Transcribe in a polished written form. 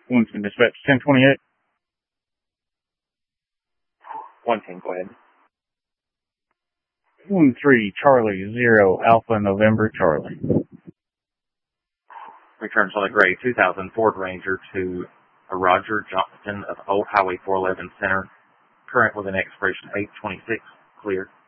Winston Dispatch 1028. 110, go ahead. 13 Charlie 0 Alpha November Charlie. Returns on the gray 2000 Ford Ranger to Roger Johnston of Old Highway 411 Center. Current with an expiration 8/26. Clear.